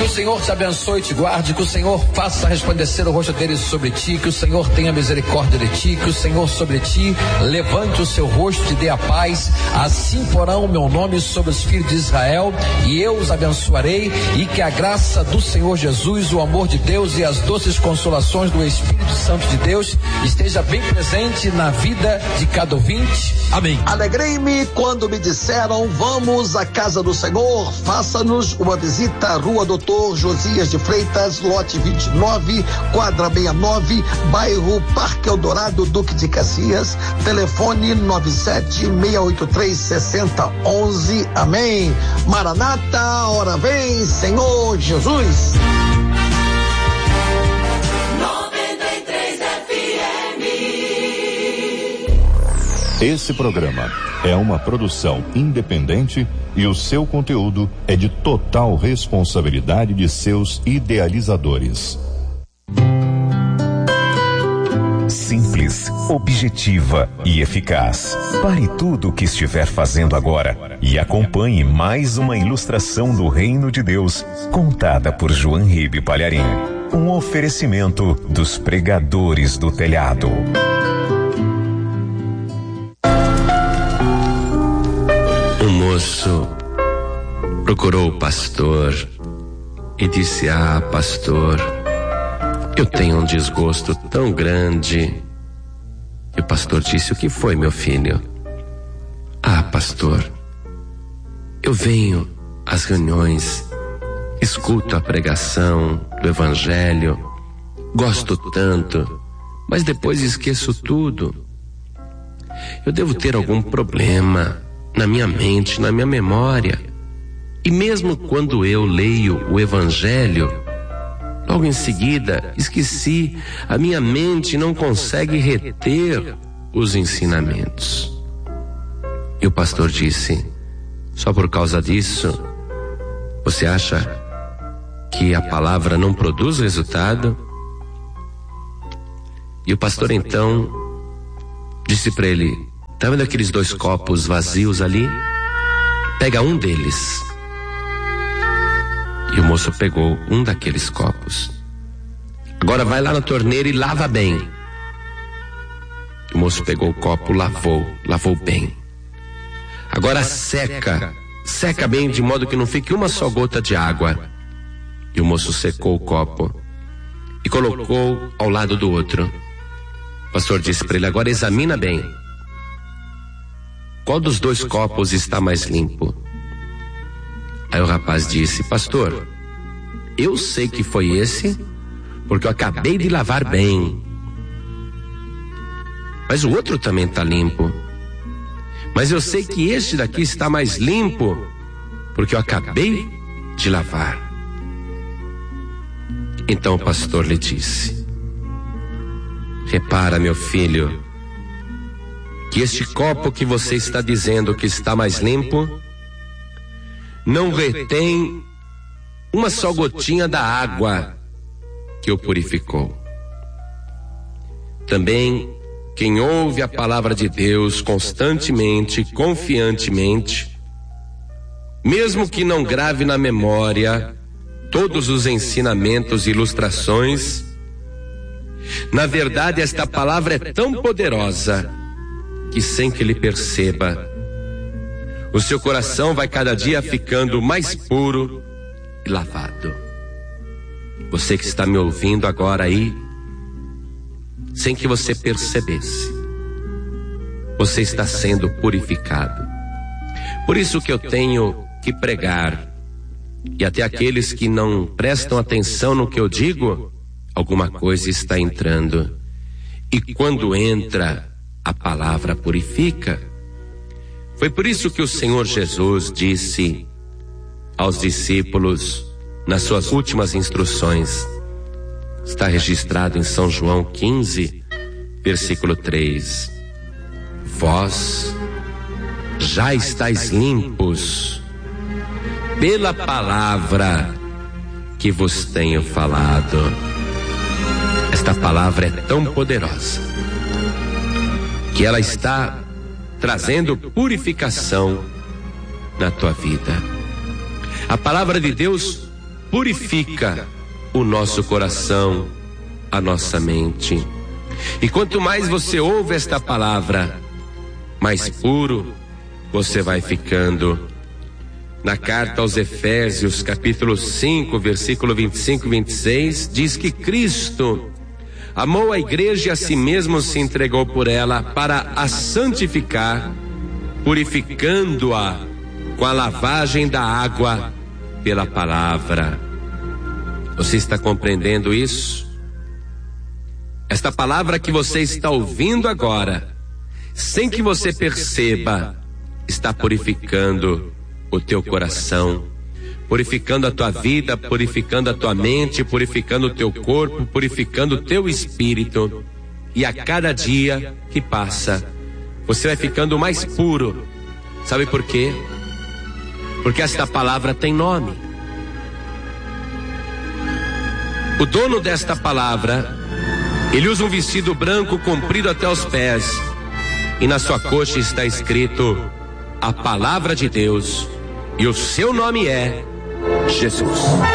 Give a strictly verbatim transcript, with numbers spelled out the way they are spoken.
o Senhor te abençoe e te guarde, que o Senhor faça resplandecer o rosto dele sobre ti, que o Senhor tenha misericórdia de ti, que o Senhor sobre ti levante o seu rosto e te dê a paz. Assim porão o meu nome sobre os filhos de Israel e eu os abençoarei, e que a graça do Senhor Jesus, o amor de Deus e as doces consolações do Espírito Santo de Deus esteja bem presente na vida de cada ouvinte. Amém. Alegrei-me quando me disseram: vamos à casa do Senhor. Faça-nos uma visita à Rua Doutor Josias de Freitas, lote vinte e nove, quadra sessenta e nove, bairro Parque Eldorado, Duque de Caxias. Telefone nove sete seis oito três seis zero um um. Amém. Maranata, hora vem, Senhor Jesus. Esse programa é uma produção independente e o seu conteúdo é de total responsabilidade de seus idealizadores. Simples, objetiva e eficaz. Pare tudo o que estiver fazendo agora e acompanhe mais uma ilustração do Reino de Deus, contada por João Ribe Palharim. Um oferecimento dos pregadores do telhado. Um moço procurou o pastor e disse: ah, pastor, eu tenho um desgosto tão grande. E o pastor disse: o que foi, meu filho? Ah, pastor, eu venho às reuniões, escuto a pregação do evangelho, gosto tanto, mas depois esqueço tudo. Eu devo ter algum problema na minha mente, na minha memória. E mesmo quando eu leio o evangelho, logo em seguida esqueci, a minha mente não consegue reter os ensinamentos. E o pastor disse: só por causa disso, você acha que a palavra não produz resultado? E o pastor então disse para ele: tá vendo aqueles dois copos vazios ali? Pega um deles. E o moço pegou um daqueles copos. Agora vai lá na torneira e lava bem. O moço pegou o copo, lavou, lavou bem. Agora seca, seca bem de modo que não fique uma só gota de água. E o moço secou o copo e colocou ao lado do outro. O pastor disse para ele: agora examina bem. Qual dos dois copos está mais limpo? Aí o rapaz disse: pastor, eu sei que foi esse, porque eu acabei de lavar bem. Mas o outro também está limpo. Mas eu sei que este daqui está mais limpo, porque eu acabei de lavar. Então o pastor lhe disse: repara, meu filho, que este copo que você está dizendo que está mais limpo não retém uma só gotinha da água que o purificou. Também quem ouve a palavra de Deus constantemente, confiantemente, mesmo que não grave na memória todos os ensinamentos e ilustrações, na verdade esta palavra é tão poderosa que, sem que ele perceba, o seu coração vai cada dia ficando mais puro e lavado. Você que está me ouvindo agora aí, sem que você percebesse, você está sendo purificado. Por isso que eu tenho que pregar, e até aqueles que não prestam atenção no que eu digo, alguma coisa está entrando. E quando entra, a palavra purifica. Foi por isso que o Senhor Jesus disse aos discípulos, nas suas últimas instruções, está registrado em São João quinze, versículo três: vós já estáis limpos pela palavra que vos tenho falado. Esta palavra é tão poderosa que ela está trazendo purificação na tua vida. A palavra de Deus purifica o nosso coração, a nossa mente. E quanto mais você ouve esta palavra, mais puro você vai ficando. Na carta aos Efésios, capítulo cinco, versículo vinte e cinco e vinte e seis, diz que Cristo amou a igreja e a si mesmo se entregou por ela para a santificar, purificando-a com a lavagem da água pela palavra. Você está compreendendo isso? Esta palavra que você está ouvindo agora, sem que você perceba, está purificando o teu coração, purificando a tua vida, purificando a tua mente, purificando o teu corpo, purificando o teu espírito. E a cada dia que passa, você vai ficando mais puro. Sabe por quê? Porque esta palavra tem nome. O dono desta palavra, ele usa um vestido branco comprido até os pés, e na sua coxa está escrito a palavra de Deus, e o seu nome é Jesus.